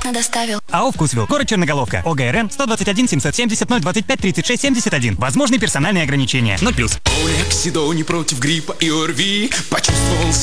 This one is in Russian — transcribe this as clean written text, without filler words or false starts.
бесплатно доставил. АО «Вкусвилл», город Черноголовка, ОГРН 121 770 025 36 71. Возможны персональные ограничения. 0+. Олексидони против гриппа и ОРВИ. Почувствовал